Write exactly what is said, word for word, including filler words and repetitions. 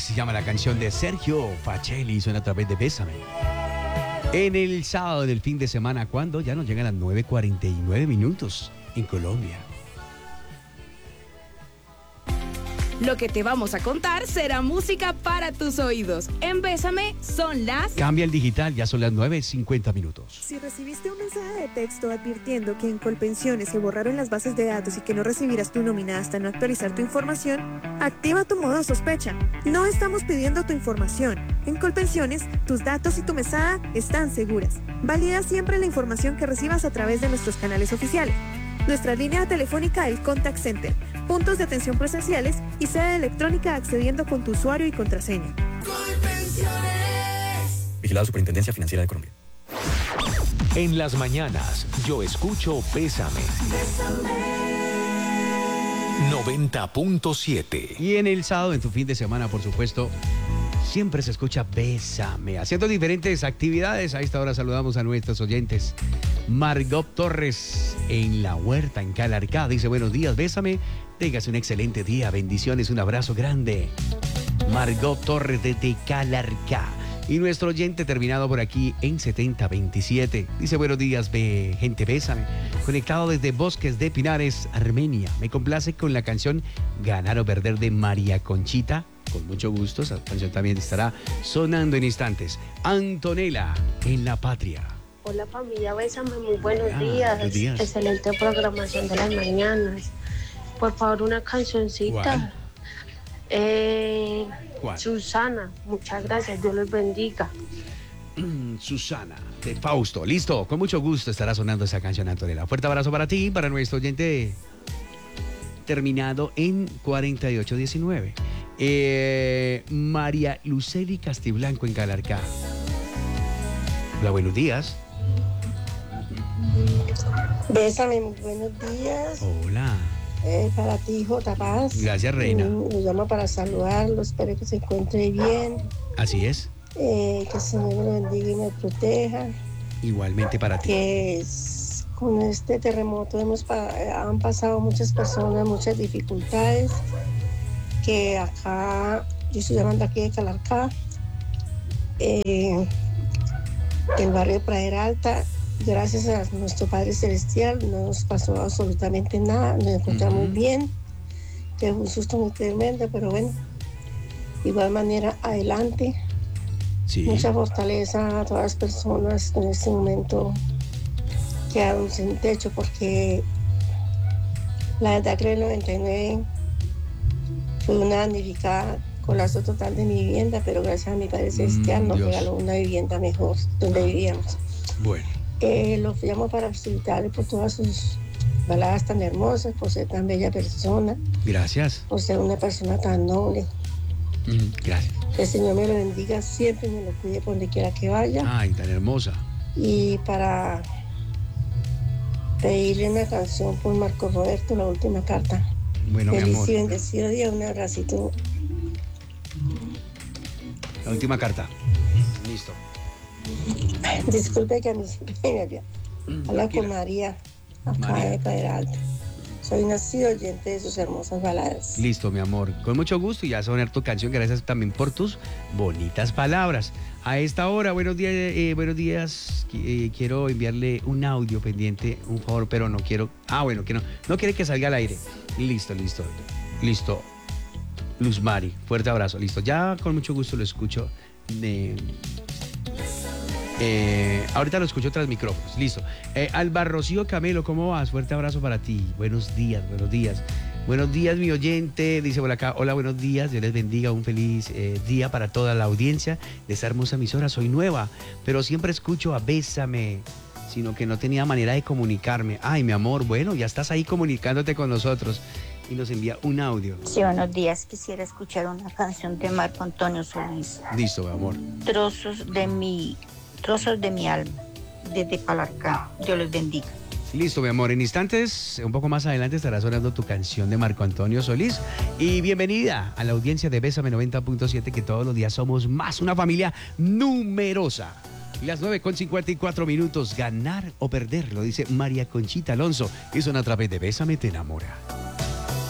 Se llama la canción de Sergio Facelli, suena a través de Bésame. En el sábado del fin de semana, cuando ya nos llegan las nueve cuarenta y nueve minutos en Colombia. Lo que te vamos a contar será música para tus oídos. En Bésame son las... Cambia el digital, ya son las nueve cincuenta minutos. Si recibiste un mensaje de texto advirtiendo que en Colpensiones se borraron las bases de datos y que no recibirás tu nómina hasta no actualizar tu información, activa tu modo sospecha. No estamos pidiendo tu información. En Colpensiones, tus datos y tu mesada están seguras. Valida siempre la información que recibas a través de nuestros canales oficiales. Nuestra línea telefónica, el Contact Center, puntos de atención presenciales y sede electrónica accediendo con tu usuario y contraseña. Colpensiones. Vigilado Superintendencia Financiera de Colombia. En las mañanas, yo escucho Bésame. noventa punto siete. Y en el sábado, en tu fin de semana, por supuesto, siempre se escucha Bésame. Haciendo diferentes actividades. A esta hora saludamos a nuestros oyentes. Margot Torres en La Huerta, en Calarcá, dice buenos días, Bésame. Tengas un excelente día, bendiciones, un abrazo grande. Margot Torres desde Calarcá. Y nuestro oyente terminado por aquí en setenta veintisiete. Dice buenos días, be, gente, Bésame. Conectado desde Bosques de Pinares, Armenia. Me complace con la canción Ganar o Perder de María Conchita. Con mucho gusto, esa canción también estará sonando en instantes. Antonella en La Patria. Hola familia, Bésame, muy buenos, ah, días. buenos días. Excelente programación de las mañanas. Por favor, una cancioncita. ¿Cuál? Eh, ¿Cuál? Susana, muchas gracias, Dios los bendiga. Susana, de Fausto. Listo, con mucho gusto estará sonando esa canción, Antonella. Fuerte abrazo para ti, para nuestro oyente terminado en cuarenta y ocho diecinueve. Eh, María Luceli Castiblanco en Calarcá. Hola, buenos días. Bésame, muy buenos días. Hola. Eh, para ti, J. Paz. Gracias, reina. Mm, Lo llamo para saludarlo, espero que se encuentre bien. Así es. Eh, que el Señor me lo bendiga y me proteja. Igualmente para ti. Que es- con este terremoto hemos pa- han pasado muchas personas, muchas dificultades. Que acá, yo estoy llamando aquí de Calarcá, eh, el barrio de Pradera Alta, gracias a nuestro Padre Celestial, no nos pasó absolutamente nada, nos encontramos Ujú. bien, que fue un susto muy tremendo, pero bueno, de igual manera, adelante, Sí. mucha fortaleza a todas las personas que en este momento quedaron sin techo, porque la verdad que en el noventa y nueve fue una damnificada, colapso total de mi vivienda, pero gracias a mi Padre Celestial Mm, nos Dios. regaló una vivienda mejor donde vivíamos. Bueno. Eh, lo llamo para felicitarle por todas sus baladas tan hermosas, por ser tan bella persona, Gracias. por ser una persona tan noble. Mm, Gracias. Que el Señor me lo bendiga siempre, me lo cuide por donde quiera que vaya. Ay, tan hermosa. Y para pedirle una canción por Marco Roberto, la última carta. Bueno, mi Feliz amor. y bendecido día, un abracito. La última carta. Listo. Disculpe que a mí me había. Habla con María, acá María. de Padre Alto. Soy nacido oyente de sus hermosas baladas. Listo, mi amor. Con mucho gusto y ya sonar tu canción. Gracias también por tus bonitas palabras. A esta hora, buenos días, eh, buenos días. Qui- eh, quiero enviarle un audio pendiente, un favor, pero no quiero. Ah, bueno, que no. No quiere que salga al aire. Listo, listo. Listo. Luz Mari, fuerte abrazo. Listo. Ya con mucho gusto lo escucho. de- Eh, ahorita lo escucho tras micrófonos. Listo. Eh, Alba Rocío Camelo, ¿cómo vas? Fuerte abrazo para ti. Buenos días, buenos días. Buenos días, mi oyente. Dice por acá, hola, buenos días. Dios les bendiga. Un feliz eh, día para toda la audiencia de esta hermosa emisora. Soy nueva, pero siempre escucho a Bésame, sino que no tenía manera de comunicarme. Ay, mi amor, bueno, ya estás ahí comunicándote con nosotros. Y nos envía un audio. Sí, buenos días. Quisiera escuchar una canción de Marco Antonio Solís. Listo, mi amor. Trozos de mi, trozos de mi alma, desde Calarcá. Dios les bendiga. Listo, mi amor. En instantes, un poco más adelante, estará sonando tu canción de Marco Antonio Solís. Y bienvenida a la audiencia de Bésame noventa punto siete, que todos los días somos más una familia numerosa. Y las nueve con cincuenta y cuatro minutos, ganar o perder, lo dice María Conchita Alonso. Y son a través de Bésame te enamora.